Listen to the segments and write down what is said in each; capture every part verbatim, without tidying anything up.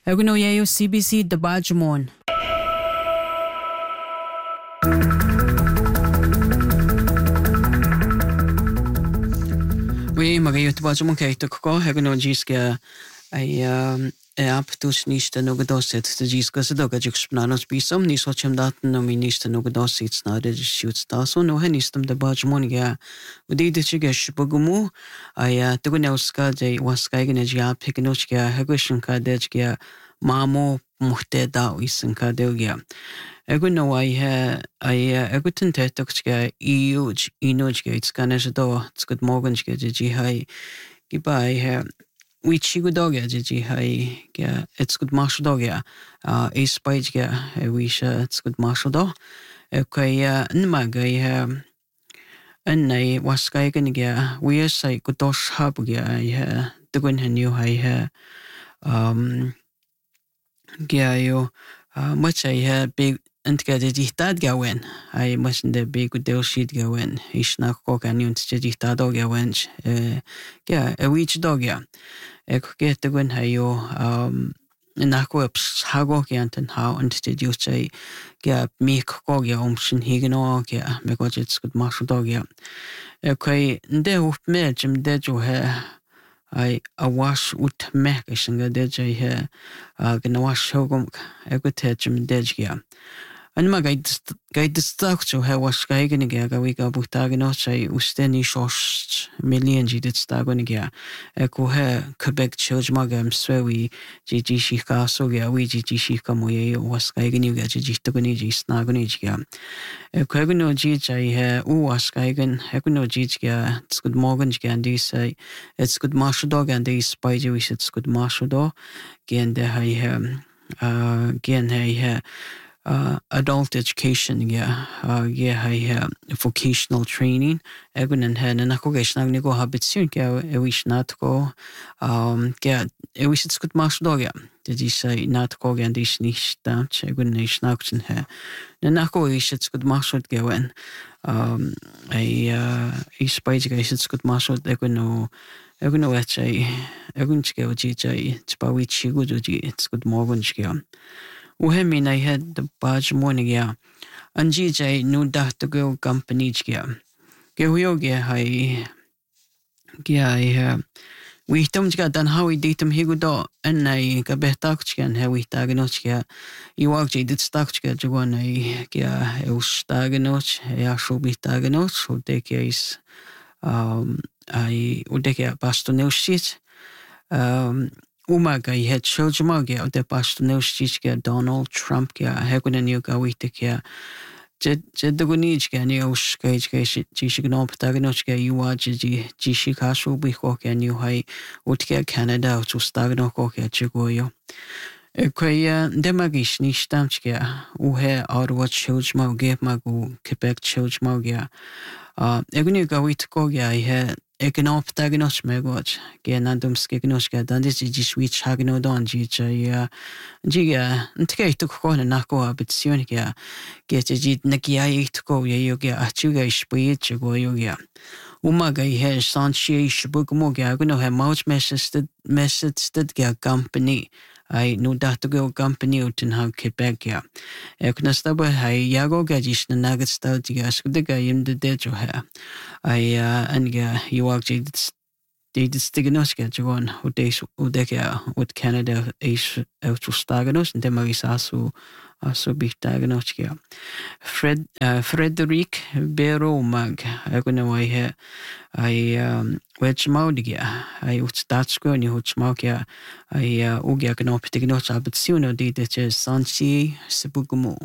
Eguno yayo C B C de Bajamon. Oui, magayo de Bajamon kay to ko eguno jiska ay e aptus nista nogadoset de jiska sa doga jukspnanos bisom ni socham daten no minista nogadosit snade shoots taso no henistum de Bajamon ya udi de chigesh bugumu ay tugunauska de waskaigene ja pikinochka hegushinka dejka Mamo muhte da isin ka deugia. Ego no ai ha ai ego tente tokska iuj inojga it's kana do it's good morgenska ji hai gibai ha we chigu dogya ji hai ga it's good marshal dogya uh is page we sha it's good marshal do okay nmaga ha annai waskaigen ga we sai kudosh habga ha tugun hanu hai ha um Gaio, much I had big and get a dictad gawen. I mustn't the big del sheet gawen. Ish na cock and yuns to dictado gawench. Yeah, a witch dog ya. I could get the win hayo, um, Nakops, Hagokiant how and did you say, Gap, make cogia umshin higanogia, because it's good marshal dog ya. Okay, there with me, Jim dead you hair. I awash ut mekishinga deja he gnawash hogum egutechim dejgia. And my guide guide the structure he was gaigeniga we go butaginoche usteni shosh million jidit stagoniga. Echo he Quebec church magam swewi Gigi shika sogia we Gigi shika moye was gaigeniga jitogoni snagoniga. Equegno Gij he u was gaigen, Equino Gij, it's good morgan and they say it's good marshal dog and they spy wish it's good marshal dog. Again, the high uh again he Uh, adult education, yeah, uh, yeah, I uh, vocational training. Egun and hen and akogation agni go habitsun kya e wish not go. Um, kya e wish it's good marsh dog. Did he say not go and this niche down? Egun nation action here. Then ako wish it's good marsh would go in. Um, I uh, I spice guys it's good marsh would egun no. Egun no etch I egun chike oji jai. It's ba we chigu oji. It's good morgan chike. Uhemin I had the badge morning ya. And G J knew that to go company ya. Gehuyogia hai gia I we don't get done how we date him he would and I got betakchian how we taganochia. You walk J did stakchka to one I gia eus taganoch, a should be taganoch, who take case um I would take a bastonel sheet. Um Umaga I had Chiljamogia, the Bastonel Stichka, Donald Trump, Hegunanuka Witika, Jedogunichka, Neos, Jishigno, Pataganochka, Uaji, Jishikasu, Bikoka, New High, Utka, Canada, to Staganokoka, Chigoyo. Equaya, Demagish, Nishtamchka, Uhe, Ottawa Chiljmo, Gepmagu, Quebec Chiljmogia. Uh, Egunuka Witkogia, I had. Economic taginos megoj, Genandum skignoska, Dandis Jiswich Hagno Don Giga, Giga, and take to call a Nako Abitsionica, get a jit Nakia to go Yoga, Achuga Spich, go Yoga. Umaga has Sanchi Shibugmoga, Gano have much message that company. I know that to go company out in how Quebec ya. Eknastaba hai Yago Gajish the Nugget Stout Gas, the guy in the dead your hair. I uh and ya you walk they did Stiganoska to one who days Udeka with Canada Ace out to Staganos and Demarisasu also be Staganoskia. Fred uh Frederick Bero Mag, I don't know why here I um wedge maudigia, I would start square you would smoke ya. I uh Ugia can opt to not but sooner did it is Sanchi Sibugumo.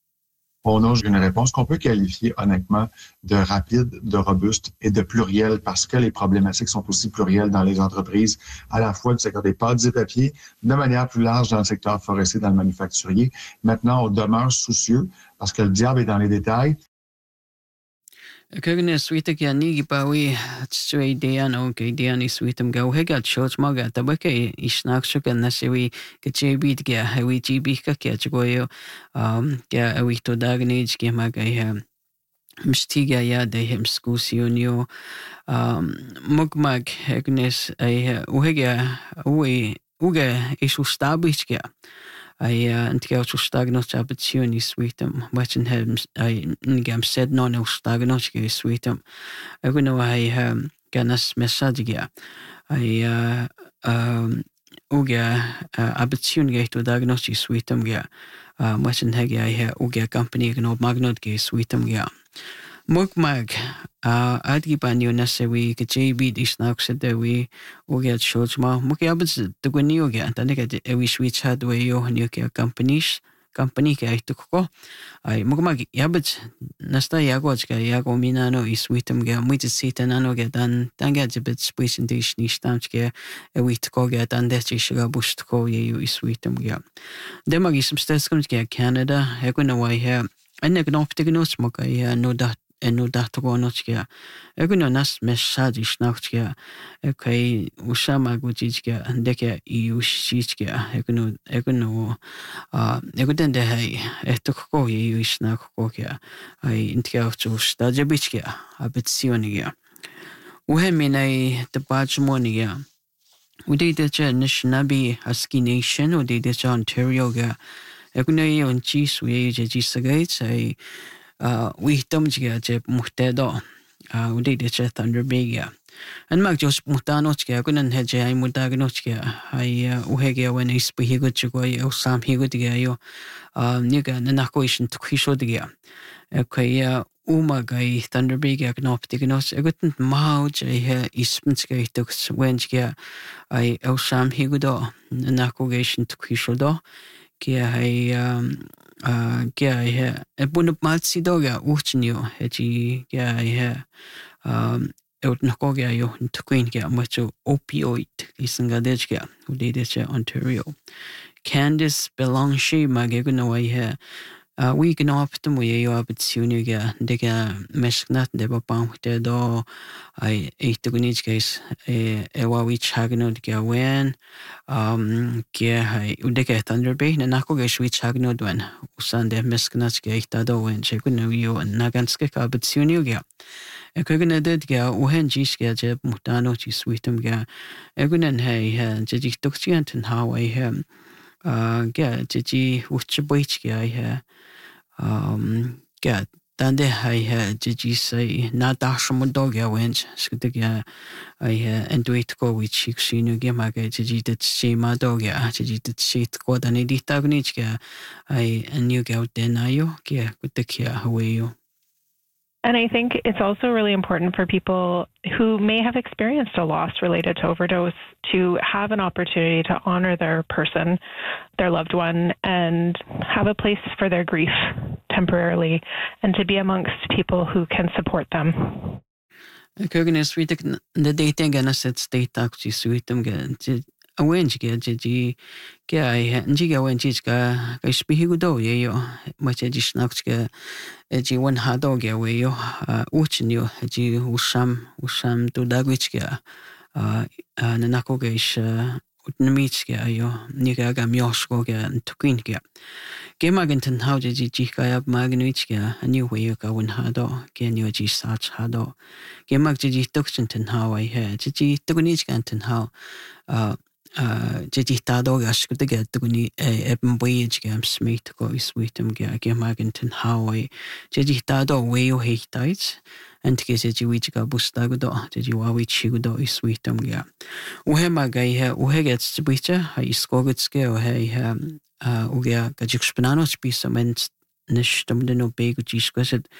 On a une réponse qu'on peut qualifier honnêtement de rapide, de robuste et de plurielle parce que les problématiques sont aussi plurielles dans les entreprises, à la fois du secteur des pâtes et papiers, de manière plus large dans le secteur forestier, dans le manufacturier. Maintenant, on demeure soucieux parce que le diable est dans les détails. Kagnes sweetek ya nigi pawi tsui dian okay dian is sweetem go hega church maga tabake isnak shukan nasiwi kachebit ga hawi jibi ka kya chgoyo um kya awi to dagnage ke maga ya mstiga ya de hem skusionio um mugmag hegnes ai uhega uwe uge is ustabichke. I and the out stagnot opportunity sweetum, which in him I ngam said non stagnotski sweetum. I don't know I um ganas messagia. I uh um uge opportunity to diagnosis sweetum gea. Uh which in hegi I uge company no magnot ge sweetum gea. Mug mag, uh, adgi banyo na se we ke J B dis na se de we o get shows ma mug ya bits de gwni o get and get e we switch had we yo new ke companies company ke ai to ko ai mug mag ya bits nasta ya go ga ya go mina no is witum ge mu te sit na no ge dan dan get a bit presentation is tam ke e we to go get dan de chi ga bust ko ye yo is witum ge de mag is some stats kom ge Canada e go no why here and ek no optignus mug ai no that en nu dacht go nochke ego no nas message snachtke okay usama gutijke andeke iushичke ego no ego no а ego den de hey eto ko ye isnak ko ke ai intke chu stajebичke abitsionige uheminai de bajmonige udi de nishnabi husky nation udi de Ontario ge ego no yon chi suye je jisagait ai Uh, we don't get a muhtedo, uh, we did it at under Begia. And Mag just Mutanochka, I couldn't hedge I Mutaganochka. I Uhegia when I speak he good to go, or some he good to go, uh, Niga, the Nakoition to Kishodia. Okay, uh, Umagai Thunder Begia, Knoptiganos, I couldn't mouch, I hear Ispenska took Wenchka, I Elsam he good, the Nakogation to Kishodo, Kia I um. Uh, yeah, yeah. E bun op malsi doga uchnio heji yeah yeah. Um, out nakoga yo tuqueen ga mucho opioid isanga dejga udedece Ontario. Candice Belanger magegno I here. Uh, we can often we yo opportunity dega mesknat de bapang de do I eight to gunich case e ewa we chagno de wen um ge I udega thunder bay na nako ge we chagno dwen usan de mesknat ge eight do wen chekuno yo naganske opportunity ge e kugna de ge uhen jis ge je mutano chi sweetum ge egunen hey je ji toxianten how I hem uh ge je uch boich ge I um get dan de I did you say not dash mo dog ya wench so de ya I and do it go with chick sinu ge ma ge did you did see ma dog ya did you did see go dan di tagnich ge I and you go then ayo ge with the kia how you. And I think it's also really important for people who may have experienced a loss related to overdose to have an opportunity to honor their person, their loved one, and have a place for their grief temporarily, and to be amongst people who can support them. Kögen is weet ik de dating en as het state actie suitum ge awenj ge ji ge ai nji ge awenj ga ga spihigu do ye yo ma che ji snaks ge ji one ha do ge we yo uchn yo ji usam usam to dagwich ge na nako ge is utnimich ge yo ni ga ga myosko ge tukin ge ge magentan how ji ji ga magnich ge ani we yo ga one ha do ge ni ji sach ha do ge mag ji tukchintan how I he ji tukunich gantan how uh Uh, Jiji tado gas good to get to ni eben wage gam smith go is sweetum ga ge magentan Hawaii Jiji tado way o he tights and ke se ji wich ga busta go do ji wa wich go do is sweetum ga u he magai he u he gets to bicha ha is go good ske o he uh u ga ga jik spananos bi some nish dum de no big ji squashed